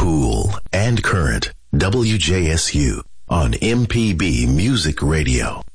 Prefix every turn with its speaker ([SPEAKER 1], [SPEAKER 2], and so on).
[SPEAKER 1] cool and current. WJSU on MPB Music Radio.